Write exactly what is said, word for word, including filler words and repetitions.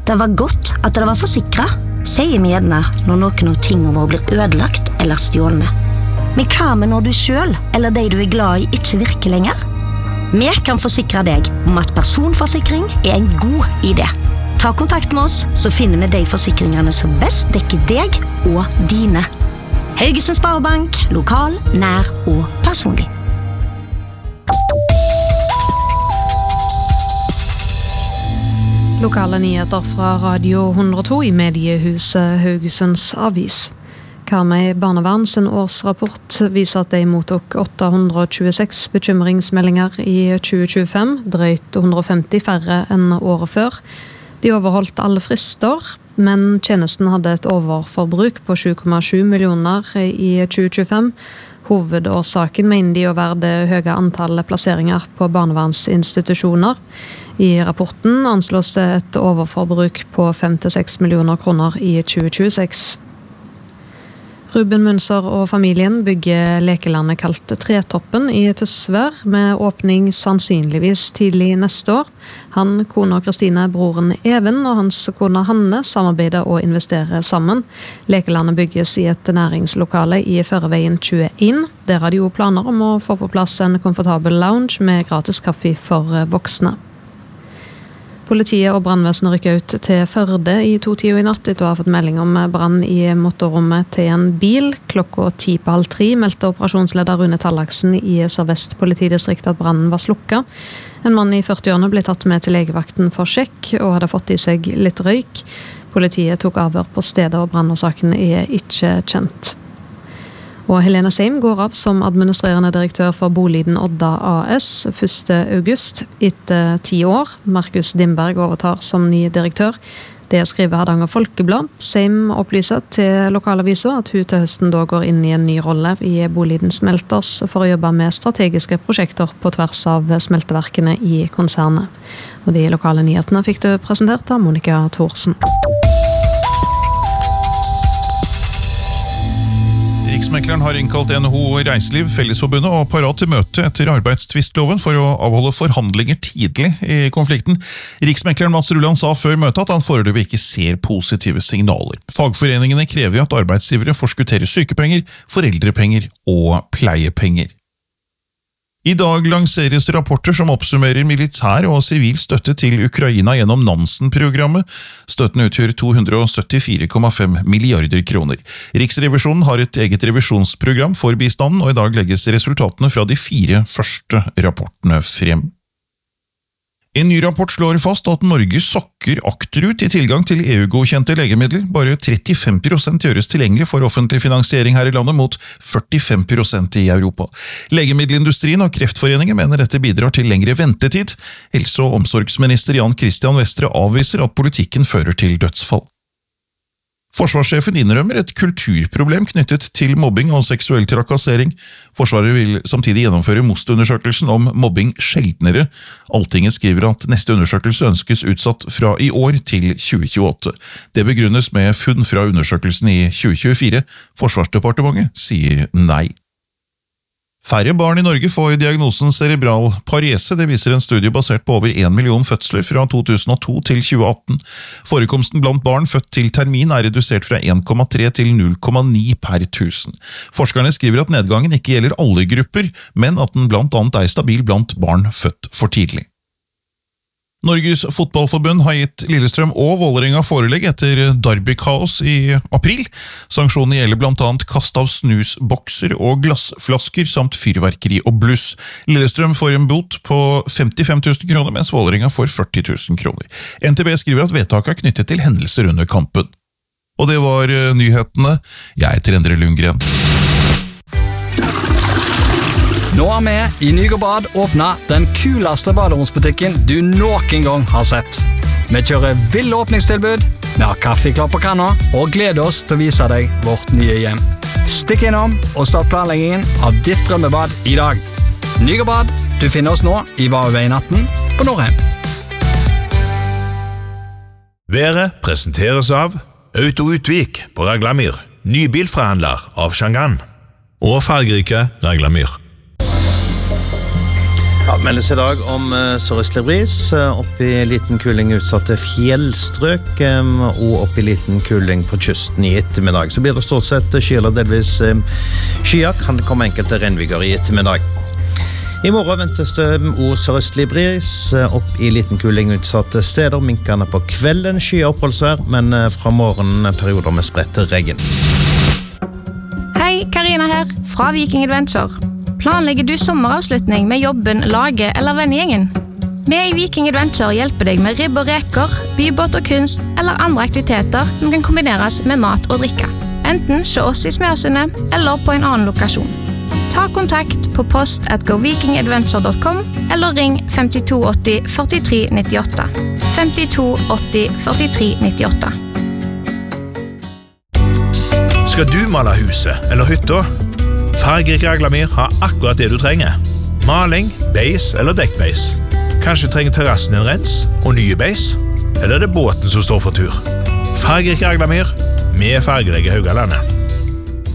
Det var godt at det var forsikret, sier vi gjerne når noen av tingene våre blir ødelagt eller stjålne. Men hva med når du selv, eller de du er glad i, ikke virker lenger? Vi kan forsikre deg om at personforsikring er en god idé. Ta kontakt med oss, så finner vi de forsikringene som best dekker deg og dine. Haugesund Sparebank, lokal, nær og personlig. Lokale nyheter fra Radio hundre og to i mediehuset Haugesunds Avis. Karmøy Barnevern sin årsrapport viser at de mottok åtte hundre og tjueseks bekymringsmeldinger i tjue tjuefem, drøyt hundre og femti færre enn året før. De overholdt alle frister, men tjenesten hadde et overforbruk på sju komma sju millioner i tjue tjuefem. Hovedårsaken mener de å være det høye antallet plasseringer på barnevernsinstitusjoner. I rapporten anslås det et overforbruk på fem til seks millioner kroner i tjue tjueseks. Ruben Munser og familien bygger lekelandet kalt Tretoppen i Tysvær, med åpning sannsynligvis tidlig neste år. Han, kona Kristine, broren Even og hans kone Hanne samarbeider og investerer sammen. Lekelandet bygges i et næringslokale i Føreveien tjueen. Der har de jo planer om å få på plass en komfortabel lounge med gratis kaffe for voksne. Politiet og brannvesenet rykket ut til Førde i to-tida i natt etter å ha fått melding om brann i motorrommet til en bil. Klokka ti på halv tre meldte operasjonsleder Rune Tallaksen i Sør-Vest politidistrikt at brannen var slukket. En mann i førtiårene ble tatt med til legevakten for sjekk og hadde fått i seg litt røyk. Politiet tok avhør på stedet, og brannårsaken er ikke kjent. Og Helene Seim går av som administrerende direktør for Boliden Odda A S første august etter ti år. Markus Dimberg overtar som ny direktør. Det skriver Hardanger Folkeblad. Seim opplyser til lokalaviser at hun til høsten da går inn i en ny rolle i Boliden Smelters for å jobbe med strategiske prosjekter på tvers av smelteverkene i konsernet. Og de lokale nyhetene fikk du presentert av Monica Thorsen. Riksmekleren har innkalt N H O Reiseliv, Fellesforbundet og parat til møte etter arbeidstvistloven for å avholde forhandlinger tidlig i konflikten. Riksmekleren Mats Rulland sa før møtet at han foreløpig ikke ser positive signaler. Fagforeningene krever at arbeidsgivere forskutterer sykepenger, foreldrepenger og pleiepenger. I dag lanseres rapporter som oppsummerer militær og sivil støtte til Ukraina gjennom Nansen-programmet. Støtten utgjør to hundre syttifire komma fem milliarder kroner. Riksrevisjonen har et eget revisjonsprogram for bistanden, og i dag legges resultatene fra de fire første rapportene frem. En ny rapport slår fast at Norge sokker akterut i tilgang til E U-godkjente legemidler. Bare trettifem prosent gjøres tilgjengelig for offentlig finansiering her i landet, mot førtifem prosent i Europa. Legemiddelindustrien og Kreftforeningen mener dette bidrar til lengre ventetid. Helse- og omsorgsminister Jan Christian Vestre avviser at politikken fører til dødsfall. Forsvarssjefen innrømmer et kulturproblem knyttet til mobbing og seksuell trakassering. Forsvaret vil samtidig gjennomføre MOST-undersøkelsen om mobbing sjeldnere. Alltinget skriver at neste undersøkelse ønskes utsatt fra i år til tjue tjueåtte. Det begrunnes med funn fra undersøkelsen i tjue tjuefire. Forsvarsdepartementet sier nei. Færre barn i Norge får diagnosen cerebral parese. Det viser en studie basert på over en million fødsler fra to tusen og to til tjue atten. Forekomsten blant barn født til termin er redusert fra en komma tre til null komma ni per tusen. Forskerne skriver at nedgangen ikke gjelder alle grupper, men at den blant annet er stabil blant barn født for tidlig. Norges fotballforbund har gitt Lillestrøm og Vålerenga forelegg etter derbykaos i april. Sanksjonene gjelder blant annet kast av snusbokser og glassflasker samt fyrverkeri og bluss. Lillestrøm får en bot på femtifem tusen kroner, mens Vålerenga får førti tusen kroner. N T B skriver at vedtaket er knyttet til hendelser under kampen. Og det var nyhetene. Jeg heter Endre Lundgren. Nå har vi i Nygård åpnet den kuleste baderomsbutikken du noen gang har sett. Vi kjører ville åpningstilbud, vi har kaffe klar på kanna, og gleder oss til å vise deg vårt nye hjem. Stikk innom og start planleggingen av ditt drømmebad i dag. Nygård, du finner oss nå i Vareveien atten på Norheim. Været presenteres av Auto Utvik på Raglamyr, nybilforhandler av Shangan, og fargerike Raglamyr. Ja, det meldes i dag om uh, sørøstlig bris, uh, opp i liten kuling utsatte fjellstrøk, um, og opp i liten kuling på kysten i ettermiddag. Så blir det stort sett skyet og delvis um, skyer, kan det komme enkelte regnbyger i ettermiddag. I morgen ventes det også sørøstlig bris, uh, opp i liten kuling utsatte steder, minkene på kvelden, skyer oppholdsvær, men uh, fra morgenen perioder med spredt regn. Hei, Karina her, fra Viking Adventure. Planlegger du sommeravslutning med jobben, laget eller vennegjengen? Vi i Viking Adventure hjelper deg med ribb og reker, bybåt og kunst eller andre aktiviteter som kan kombineres med mat og drikke. Enten se oss i Smeasundet eller på en annen lokasjon. Ta kontakt på post at go viking adventure dot com eller ring fem to åtti førtitre nittiåtte. fem to åtti førtitre nittiåtte. Skal du male huset eller hytta? Fargerik Raglamyr har akkurat det du trenger. Maling, beis eller dekkbeis. Kanskje trenger terrassen en rens og nye beis? Eller er det båten som står for tur? Fargerik Raglamyr med fargerike Haugalandet.